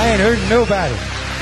I ain't hurting nobody.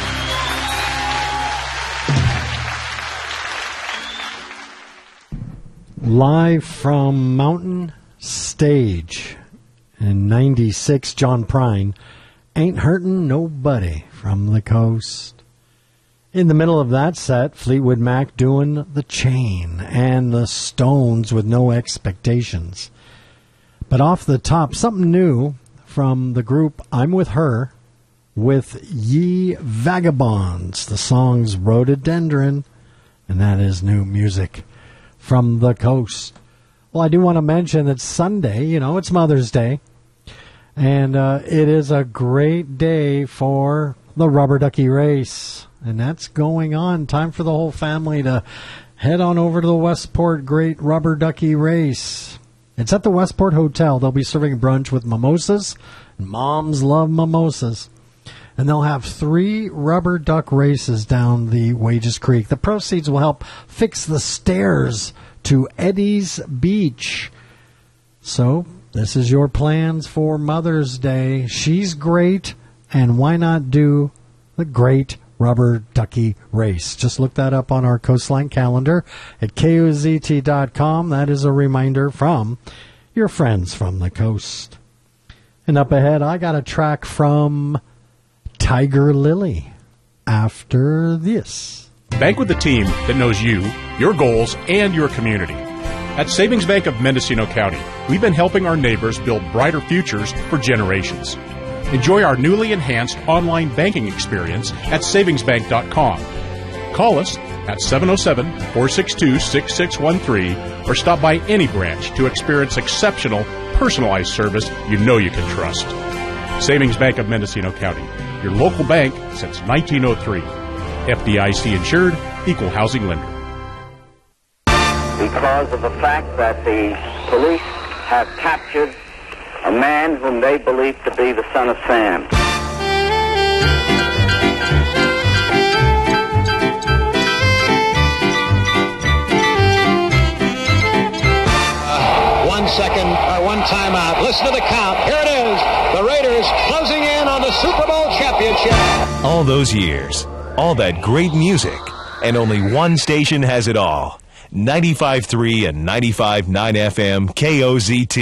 Live from Mountain Stage in 96, John Prine, Ain't Hurtin' Nobody from the Coast. In the middle of that set, Fleetwood Mac doing The Chain and the Stones with No Expectations. But off the top, something new from the group I'm With Her with Ye Vagabonds. The song's Rhododendron, and that is new music from the coast. Well, I do want to mention that Sunday, it's Mother's Day, and it is a great day for the Rubber Ducky Race, and that's going on. Time for the whole family to head on over to the Westport Great Rubber Ducky Race. It's at the Westport Hotel. They'll be serving brunch with mimosas, and moms love mimosas. And they'll have 3 rubber duck races down the Wages Creek. The proceeds will help fix the stairs to Eddie's Beach. So, this is your plans for Mother's Day. She's great, and why not do the Great Rubber Ducky Race? Just look that up on our Coastline calendar at KOZT.com. That is a reminder from your friends from the coast. And up ahead, I got a track from Tiger Lily after this. Bank with a team that knows you, your goals, and your community. At Savings Bank of Mendocino County, we've been helping our neighbors build brighter futures for generations. Enjoy our newly enhanced online banking experience at savingsbank.com. Call us at 707-462-6613 or stop by any branch to experience exceptional, personalized service you know you can trust. Savings Bank of Mendocino County, your local bank since 1903. FDIC insured, equal housing lender. Because of the fact that the police have captured a man whom they believe to be the son of Sam. One timeout. Listen to the count. Here it is. The Raiders closing in on the Super Bowl championship. All those years, all that great music, and only one station has it all. 95.3 and 95.9 FM KOZT.